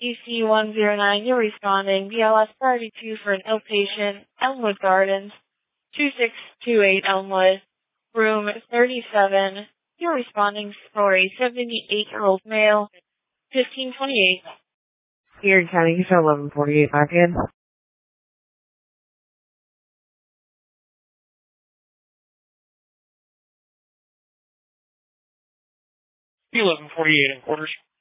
EC109, you're responding. BLS priority 2 for an outpatient, Elmwood Gardens, 2628 Elmwood, room 37. You're responding for a 78-year-old male, 1528. Erie County, you show 1148 back in. 1148 in quarters.